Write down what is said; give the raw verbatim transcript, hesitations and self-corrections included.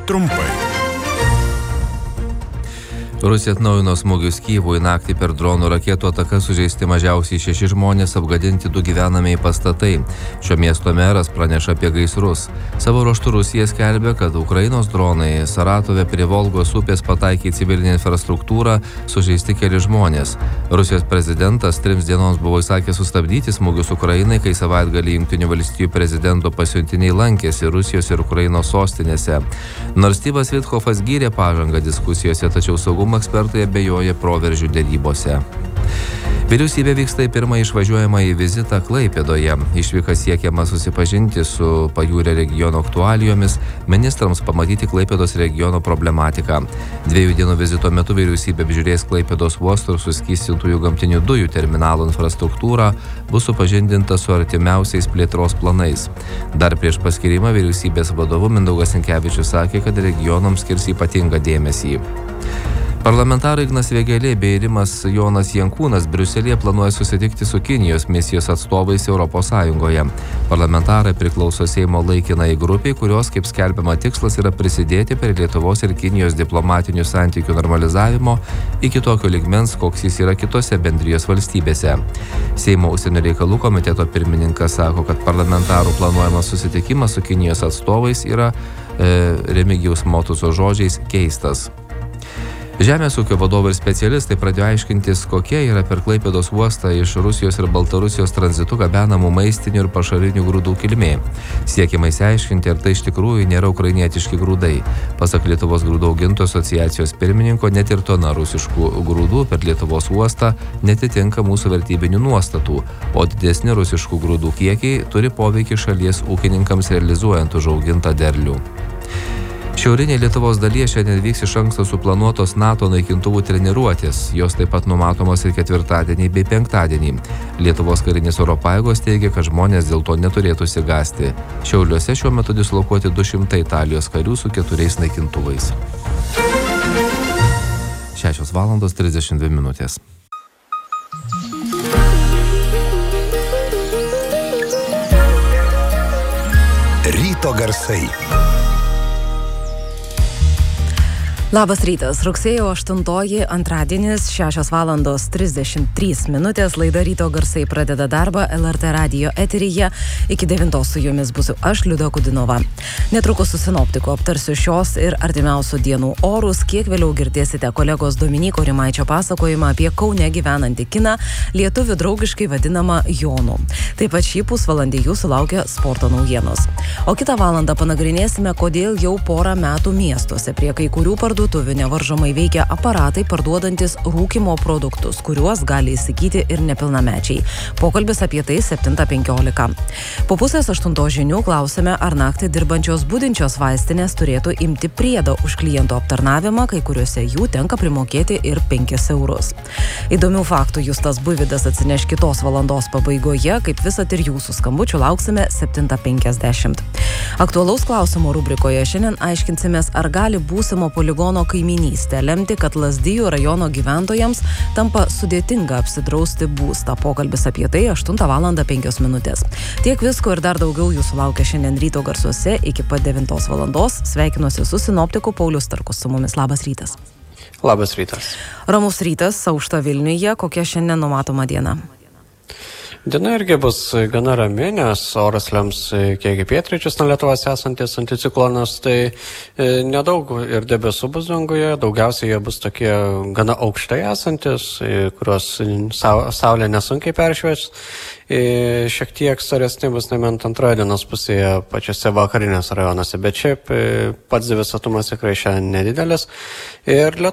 trumpai. Rusija atnaujino smūgius Kyjivui, naktį per dronų raketų atakas sužeisti mažiausiai šeši žmonės, apgadinti du gyvenamieji pastatai. Šio miesto meras praneša apie gaisrus. Savo ruožtu Rusija skelbia, kad Ukrainos dronai Saratove prie Volgos upės pataikė į civilinę infrastruktūrą, sužeisti keli žmonės. Rusijos prezidentas trims dienoms buvo įsakęs sustabdyti smūgius Ukrainai, kai savaitgalį Jungtinių valstijų prezidento pasiuntiniai lankėsi Rusijos ir Ukrainos sostinėse. Nors Styvas Vitkofas gyrė pažangą diskusijose, tačiau saugumo ekspertai abejoja proveržių derybose. Vyriausybė vyksta į pirmąjį išvažiuojamąjį vizitą Klaipėdoje. Išvyka siekiama susipažinti su pajūrio regiono aktualijomis, ministrams pamatyti Klaipėdos regiono problematiką. Dviejų dienų vizito metu vyriausybė apžiūrės Klaipėdos uosto ir suskystintųjų gamtinių dujų terminalo infrastruktūrą, bus supažindinta su artimiausiais plėtros planais. Dar prieš paskyrimą vyriausybės vadovu Mindaugas Sinkevičius sakė, kad regionams skirs ypatingą dėmesį. Parlamentarai Ignas Vėgėlė bei Rimas Jonas Jankūnas Briuselyje planuoja susitikti su Kinijos misijos atstovais Europos Sąjungoje. Parlamentarai priklauso Seimo laikinai grupiai, kurios, kaip skelbiama, tikslas yra prisidėti prie Lietuvos ir Kinijos diplomatinių santykių normalizavimo iki tokio lygmens, koks jis yra kitose bendrijos valstybėse. Seimo užsienio reikalų komiteto pirmininkas sako, kad parlamentarų planuojamas susitikimas su Kinijos atstovais yra e, Remigijaus Motuso žodžiais keistas. Žemės ūkio vadovai ir specialistai pradėjo aiškintis, kokia yra per Klaipėdos uostą iš Rusijos ir Baltarusijos tranzitu gabenamų maistinių ir pašarinių grūdų kilmė. Siekiama išsiaiškinti, ar tai iš tikrųjų nėra ukrainietiški grūdai. Pasak Lietuvos grūdų augintojų asociacijos pirmininko, net ir tona rusiškų grūdų per Lietuvos uostą netitinka mūsų vertybinių nuostatų, o didesni rusiškų grūdų kiekiai turi poveikį šalies ūkininkams realizuojant užaugintą derlių. Šiaurinėje Lietuvos dalyje šiandien vyks iš anksto suplanuotos NATO naikintuvų treniruotės. Jos taip pat numatomos ir ketvirtadienį bei penktadienį. Lietuvos karinės oro pajėgos teigia, kad žmonės dėl to neturėtų sigąsti. Šiauliuose šiuo metu dislokuoti du šimtai Italijos karių su keturiais naikintuvais. šešios valandos trisdešimt dvi minutės. Ryto garsai. Labas rytas, rugsėjo aštuntoji, antradienis, šešios valandos trisdešimt trys minutės, laida Ryto garsai pradeda darbą L R T radijo eteryje, iki devintos su jumis būsiu aš, Liuda Kudinova. Netrukus su sinoptiku aptarsiu šios ir artimiausių dienų orus, kiek vėliau girdėsite kolegos Dominyko Rimaičio pasakojimą apie Kaune gyvenantį kiną, lietuvių draugiškai vadinamą Jonu. Taip pat šį pusvalandį jūsų laukia sporto naujienos. O kitą valandą panagrinėsime, kodėl jau porą metų miestuose prie kai kurių parduotuvių nevaržomai veikia aparatai parduodantis rūkymo produktus, kuriuos gali įsigyti ir nepilnamečiai. Pokalbis apie tai septintą penkiolika. Po pusės aštuntos žinių klausime, ar naktį dirbančios budinčios vaistinės turėtų imti priedą už kliento aptarnavimą, kai kuriuose jų tenka primokėti ir penkis eurus. Įdomių faktų Justas Buivydas atsineš kitos valandos pabaigoje, kaip visat ir jūsų skambučių lauksime septintą penkiasdešimt. Aktualaus klausimo rubrikoje šiandien aiškinsimės, ar gali būsimo poligono kaiminystė lemti, kad Lazdijų rajono gyventojams tampa sudėtinga apsidrausti būstą. Pokalbis apie tai aštuntą valandą penkios minutės. Tiek visko ir dar daugiau jūsų laukia šiandien Ryto garsuose iki pat devintos valandos. Sveikinuosi su sinoptiku Paulius Starkus, su mumis. Labas rytas. Labas rytas. Ramus rytas, aušta Vilniuje. Kokia šiandien numatoma diena? Diena irgi bus gana rami, nes oras lems kiek į pietryčius nuo Lietuvos esantis anticiklonas, tai nedaug ir debesų bus danguje, daugiausiai jie bus tokie gana aukštai esantis, kuriuos saulė nesunkiai peršvies. Šiek tiek storesni bus nebent antroje dienos pusėje pačiose vakarinės rajonuose, bet šiaip pats debesuotumas tikrai šiandien nedidelis. Ir